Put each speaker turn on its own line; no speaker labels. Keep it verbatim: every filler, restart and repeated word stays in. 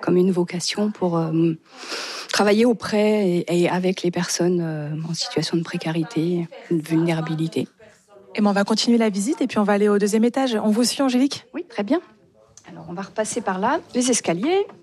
comme une vocation pour euh, travailler auprès et, et avec les personnes euh, en situation de précarité, de vulnérabilité.
Et ben on va continuer la visite et puis on va aller au deuxième étage. On vous suit, Angélique ?
Oui, très bien. Alors, on va repasser par là, les escaliers.